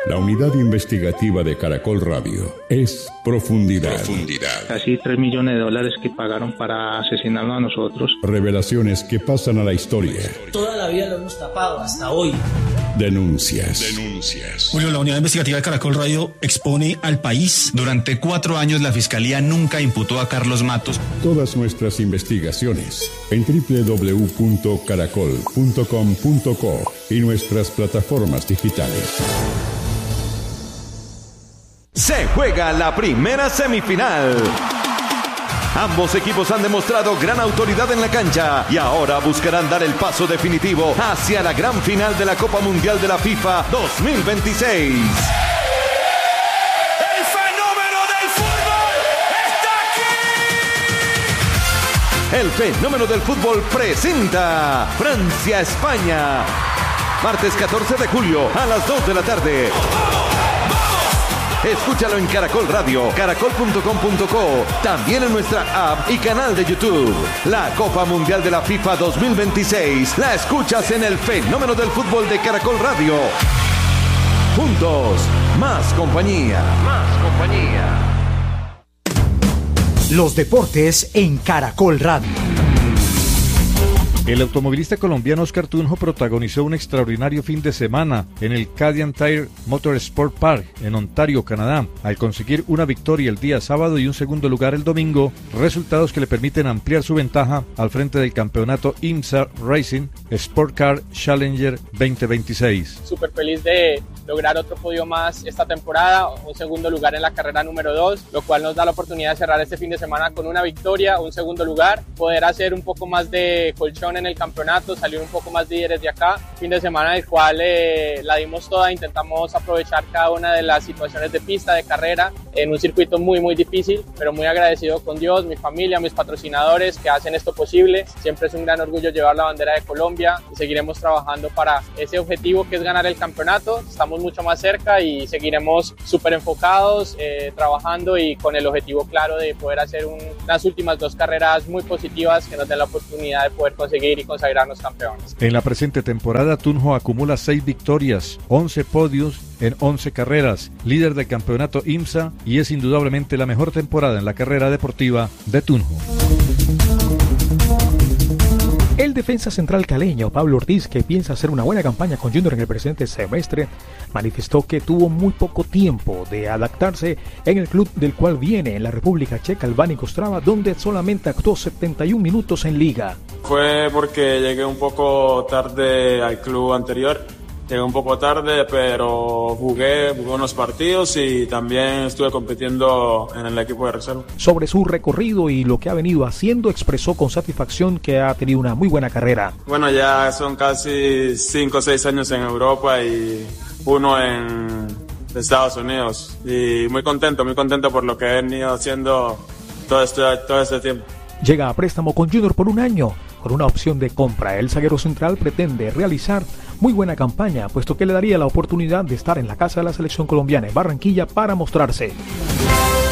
La unidad investigativa de Caracol Radio es Profundidad. Casi $3 millones que pagaron para asesinarnos a nosotros. Revelaciones que pasan a la historia. Toda la vida lo hemos tapado hasta hoy. Denuncias. Julio, la unidad investigativa de Caracol Radio expone al país. Durante 4 años la Fiscalía nunca imputó a Carlos Matos. Todas nuestras investigaciones en www.caracol.com.co y nuestras plataformas digitales. Se juega la primera semifinal. Ambos equipos han demostrado gran autoridad en la cancha y ahora buscarán dar el paso definitivo hacia la gran final de la Copa Mundial de la FIFA 2026. ¡El fenómeno del fútbol está aquí! El fenómeno del fútbol presenta Francia-España. Martes 14 de julio a las 2 de la tarde. Escúchalo en Caracol Radio, caracol.com.co, también en nuestra app y canal de YouTube. La Copa Mundial de la FIFA 2026 la escuchas en el fenómeno del fútbol de Caracol Radio. Juntos, más compañía. Los deportes en Caracol Radio. El automovilista colombiano Oscar Tunjo protagonizó un extraordinario fin de semana en el Canadian Tire Motorsport Park en Ontario, Canadá, al conseguir una victoria el día sábado y un segundo lugar el domingo, resultados que le permiten ampliar su ventaja al frente del campeonato IMSA Racing Sport Car Challenger 2026. Súper feliz de lograr otro podio más esta temporada, un segundo lugar en la carrera número 2, lo cual nos da la oportunidad de cerrar este fin de semana con una victoria, un segundo lugar, poder hacer un poco más de colchón en el campeonato, salir un poco más líderes de acá, fin de semana en el cual la dimos toda, intentamos aprovechar cada una de las situaciones de pista, de carrera, en un circuito muy difícil, pero muy agradecido con Dios, mi familia, mis patrocinadores que hacen esto posible. Siempre es un gran orgullo llevar la bandera de Colombia y seguiremos trabajando para ese objetivo que es ganar el campeonato. Estamos mucho más cerca y seguiremos súper enfocados, trabajando y con el objetivo claro de poder hacer unas últimas 2 carreras muy positivas que nos den la oportunidad de poder conseguir y consagrarnos campeones. En la presente temporada, Tunjo acumula 6 victorias, 11 podios en 11 carreras, líder del campeonato IMSA y es indudablemente la mejor temporada en la carrera deportiva de Tunjo. El defensa central caleño Pablo Ortiz, que piensa hacer una buena campaña con Junior en el presente semestre, manifestó que tuvo muy poco tiempo de adaptarse en el club del cual viene, en la República Checa, el Baník Ostrava, donde solamente actuó 71 minutos en liga. Fue porque llegué un poco tarde al club anterior. Llegué un poco tarde, pero jugué unos partidos y también estuve compitiendo en el equipo de reserva. Sobre su recorrido y lo que ha venido haciendo, expresó con satisfacción que ha tenido una muy buena carrera. Bueno, ya son casi 5 o 6 años en Europa y uno en Estados Unidos. Y muy contento por lo que he venido haciendo todo este tiempo. Llega a préstamo con Junior por 1 año, con una opción de compra. El zaguero central pretende realizar muy buena campaña, puesto que le daría la oportunidad de estar en la casa de la selección colombiana en Barranquilla para mostrarse.